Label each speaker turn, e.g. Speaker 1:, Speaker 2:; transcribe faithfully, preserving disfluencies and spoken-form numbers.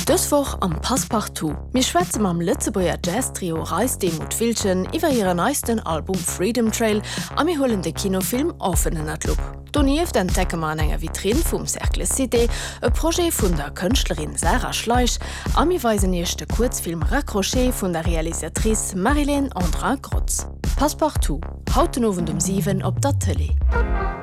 Speaker 1: Dëswoch am Passepartout. Mir schwätzen am Lützeburger Jazz-Trio Reisdemut Filchen iwwer ihre neuesten Album Freedom Trail a mir hollen de Kinofilm Offenen at Loop. Donieft entdecke man enger Vitrin vum Cercle Cité, e Projekt vun der Künstlerin Sarah Schleich, a mir weisen echte Kurzfilm Raccroché vun der Realisatrice Marilyn Andra Grotz. Passepartout, hauten owen um sieben op der Tele.